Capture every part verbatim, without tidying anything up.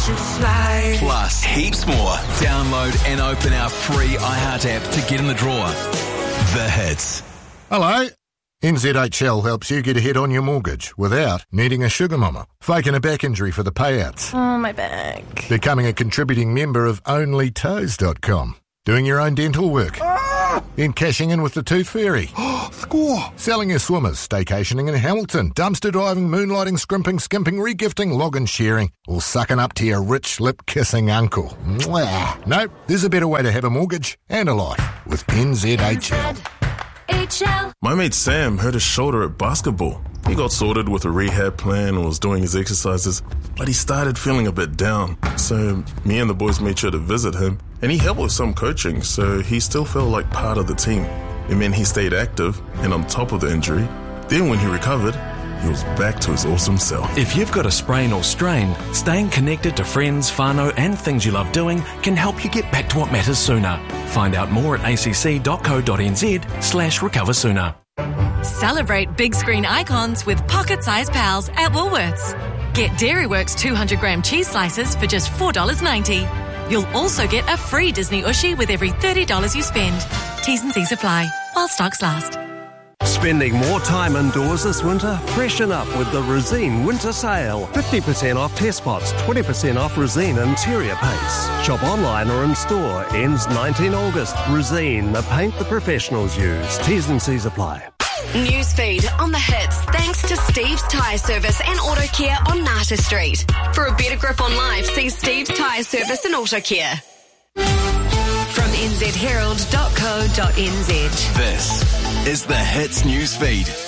and slide. Plus, heaps more. Download and open our free iHeart app to get in the draw. The Hits. Hello. N Z H L helps you get ahead on your mortgage without needing a sugar mama, faking a back injury for the payouts. Oh, my back. Becoming a contributing member of only toes dot com. Doing your own dental work. Ah! Then cashing in with the Tooth Fairy. Score! Selling your swimmers, staycationing in Hamilton, dumpster diving, moonlighting, scrimping, skimping, regifting, login sharing, or sucking up to your rich lip-kissing uncle. Mwah. Nope, there's a better way to have a mortgage and a life with N Z H L. H L. My mate Sam hurt his shoulder at basketball. He got sorted with a rehab plan and was doing his exercises, but he started feeling a bit down. So me and the boys made sure to visit him, and he helped with some coaching, so he still felt like part of the team. It meant he stayed active and on top of the injury. Then when he recovered, he was back to his awesome self. If you've got a sprain or strain, staying connected to friends, whānau and things you love doing can help you get back to what matters sooner. Find out more at acc.co.nz slash recover sooner. Celebrate big screen icons with pocket-sized pals at Woolworths. Get Dairyworks two hundred gram cheese slices for just four dollars ninety. You'll also get a free Disney Ushi with every thirty dollars you spend. T's and C's apply, while stocks last. Spending more time indoors this winter? Freshen up with the Resene Winter Sale. fifty percent off test pots, twenty percent off Resene interior paints. Shop online or in store. Ends nineteenth of August. Resene, the paint the professionals use. T's and C's apply. Newsfeed on the Hits, thanks to Steve's Tyre Service and Auto Care on Nata Street. For a better grip on life, see Steve's Tyre Service and Auto Care. From n z herald dot co dot n z. This is the Hits Newsfeed.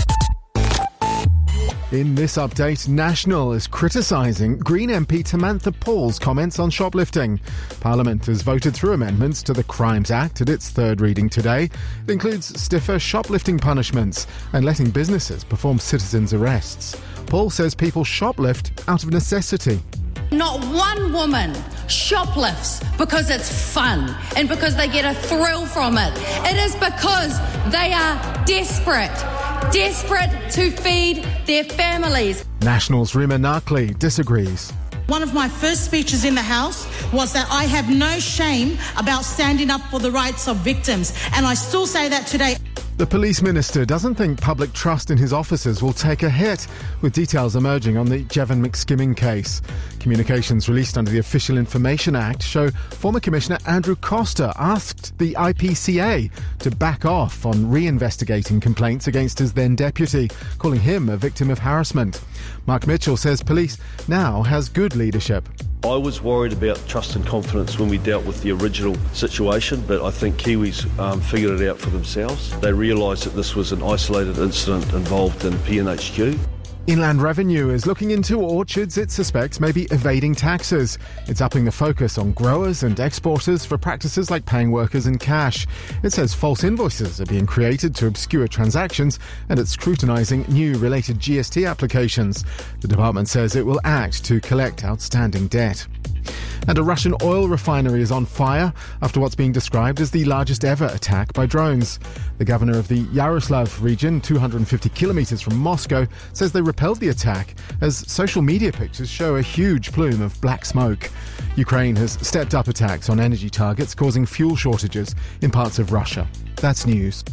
In this update, National is criticising Green M P Tamantha Paul's comments on shoplifting. Parliament has voted through amendments to the Crimes Act at its third reading today. It includes stiffer shoplifting punishments and letting businesses perform citizens' arrests. Paul says people shoplift out of necessity. Not one woman shoplifts because it's fun and because they get a thrill from it. It is because they are desperate. Desperate to feed their families. National's Rima Narkli disagrees. One of my first speeches in the House was that I have no shame about standing up for the rights of victims, and I still say that today. The police minister doesn't think public trust in his officers will take a hit, with details emerging on the Jevon McSkimming case. Communications released under the Official Information Act show former Commissioner Andrew Costa asked the I P C A to back off on reinvestigating complaints against his then deputy, calling him a victim of harassment. Mark Mitchell says police now has good leadership. I was worried about trust and confidence when we dealt with the original situation, but I think Kiwis um, figured it out for themselves. They realised that this was an isolated incident involved in P N H Q. Inland Revenue is looking into orchards it suspects may be evading taxes. It's upping the focus on growers and exporters for practices like paying workers in cash. It says false invoices are being created to obscure transactions, and it's scrutinising new related G S T applications. The department says it will act to collect outstanding debt. And a Russian oil refinery is on fire after what's being described as the largest ever attack by drones. The governor of the Yaroslav region, two hundred fifty kilometres from Moscow, says they repelled the attack as social media pictures show a huge plume of black smoke. Ukraine has stepped up attacks on energy targets, causing fuel shortages in parts of Russia. That's news.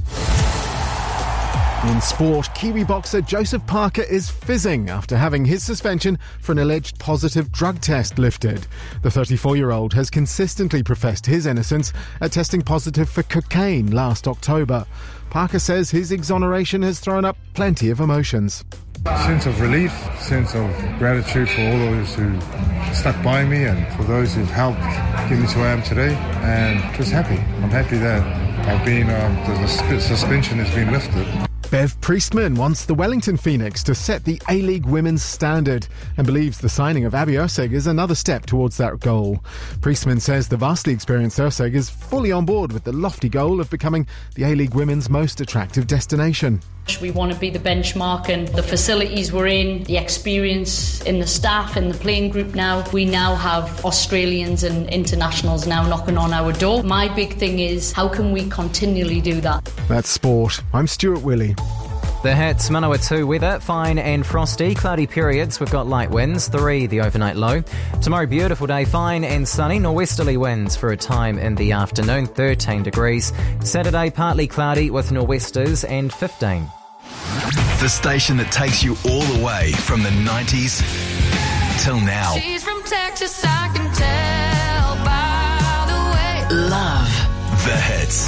In sport, Kiwi boxer Joseph Parker is fizzing after having his suspension for an alleged positive drug test lifted. The thirty-four-year-old has consistently professed his innocence at testing positive for cocaine last October. Parker says his exoneration has thrown up plenty of emotions. Sense of relief, sense of gratitude for all those who stuck by me and for those who've helped get me to where I am today, and just happy. I'm happy that I've been, um, the suspension has been lifted. Bev Priestman wants the Wellington Phoenix to set the A-League women's standard and believes the signing of Abby Urseg is another step towards that goal. Priestman says the vastly experienced Urseg is fully on board with the lofty goal of becoming the A-League women's most attractive destination. We want to be the benchmark, and the facilities we're in, the experience in the staff, in the playing group now. We now have Australians and internationals now knocking on our door. My big thing is, how can we continually do that? That's sport. I'm Stuart Willey. The Hits, Manawatu weather, fine and frosty, cloudy periods, we've got light winds, three the overnight low. Tomorrow, beautiful day, fine and sunny, norwesterly winds for a time in the afternoon, thirteen degrees. Saturday, partly cloudy with nor'westers and fifteen. The station that takes you all the way from the nineties till now. She's from Texas, I